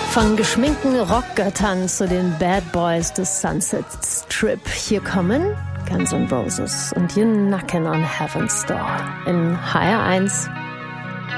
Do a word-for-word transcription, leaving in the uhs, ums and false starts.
Von geschminkten Rockgöttern zu den Bad Boys des Sunset Strip. Hier kommen Guns N' Roses und You're Knockin' on Heaven's Door in H R eins